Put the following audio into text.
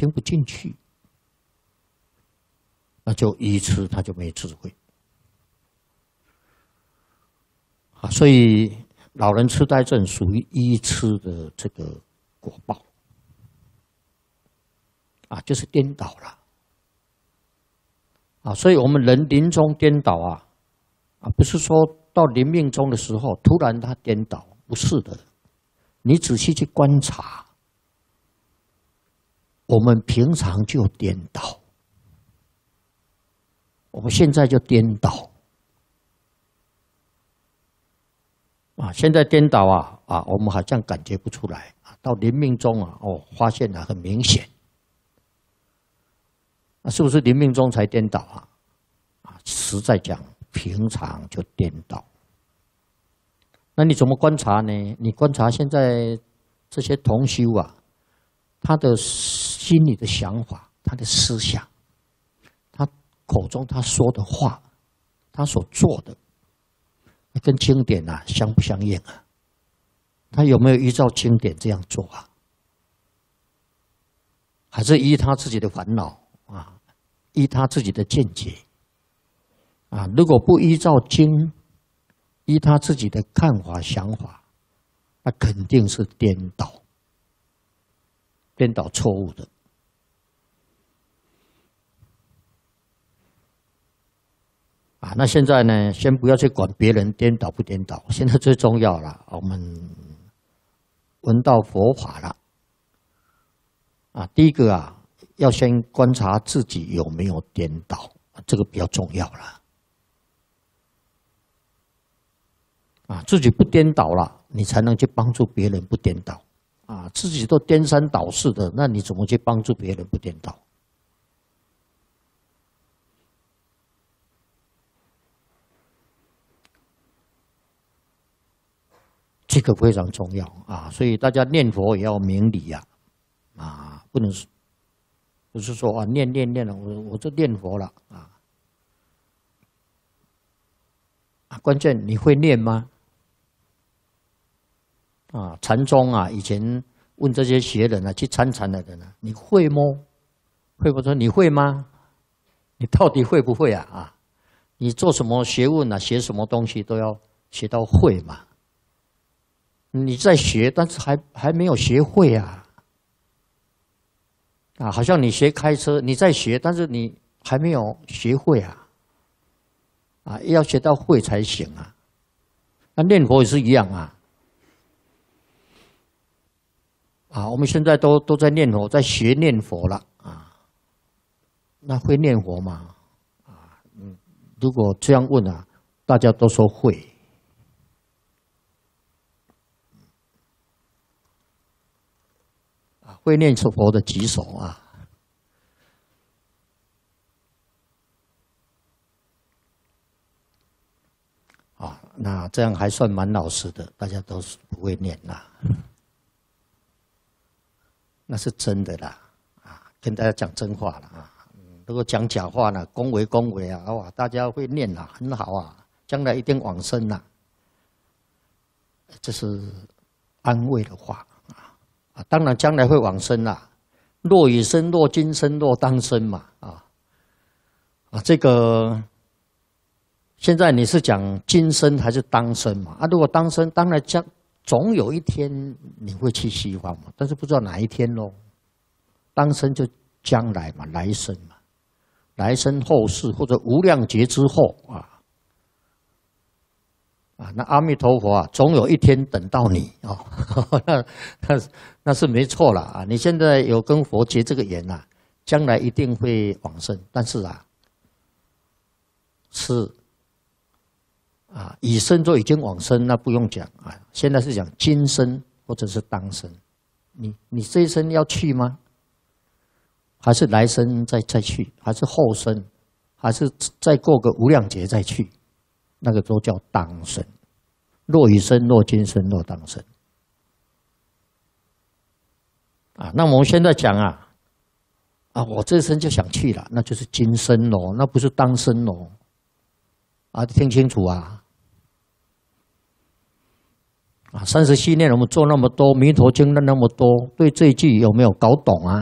听不进去，那就愚痴，他就没智慧。啊，所以老人痴呆症属于愚痴的这个果报。啊，就是颠倒了。啊，所以我们人临终颠倒啊，不是说到临命终的时候突然他颠倒，不是的。你仔细去观察，我们平常就颠倒，我们现在就颠倒。啊，现在颠倒我们好像感觉不出来啊，到临命终发现很明显。那是不是临命终才颠倒啊？实在讲，平常就颠倒。那你怎么观察呢？你观察现在这些同修他的心里的想法，他的思想，他口中他说的话，他所做的，跟经典相不相应啊？他有没有依照经典这样做啊？还是依他自己的烦恼？依他自己的见解如果不依照经，依他自己的看法想法，那肯定是颠倒错误的。那现在呢，先不要去管别人颠倒不颠倒，现在最重要了，我们闻到佛法了第一个要先观察自己有没有颠倒，这个比较重要了。自己不颠倒了，你才能去帮助别人不颠倒。自己都颠三倒四的，那你怎么去帮助别人不颠倒？这个非常重要所以大家念佛也要明理不能不是说念了，我就念佛了关键你会念吗？禅宗以前问这些学人去参禅的人你会吗？会不说你会吗？你到底会不会你做什么学问学什么东西都要学到会嘛。你在学，但是还没有学会好像你学开车，你在学，但是你还没有学会要学到会才行那念佛也是一样我们现在都在念佛，在学念佛了那会念佛吗？如果这样问大家都说会。会念佛的举手那这样还算蛮老实的，大家都是不会念那是真的啦跟大家讲真话了如果讲假话呢，恭维大家会念很好将来一定往生这是安慰的话当然将来会往生若已生，若今生，若当生嘛这个现在你是讲今生还是当生嘛如果当生，当然总有一天你会去西方嘛，但是不知道哪一天咯。当生就将来嘛，来生嘛，来生后世或者无量劫之后那阿弥陀佛总有一天等到你那是没错了你现在有跟佛结这个缘将来一定会往生，但是是已生就已经往生，那不用讲现在是讲今生或者是当生，你这一生要去吗？还是来生再去？还是后生？还是再过个无量劫再去？那个都叫当生。若已生，若今生，若当生那我们现在讲我这一生就想去了，那就是今生咯，那不是当生咯听清楚30系列我们做那么多，弥陀经那么多，对这一句有没有搞懂